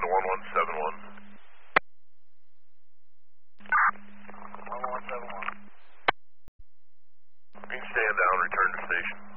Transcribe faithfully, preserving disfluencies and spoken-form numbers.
to one one seven one. one one seven one. You can stand down, return to station.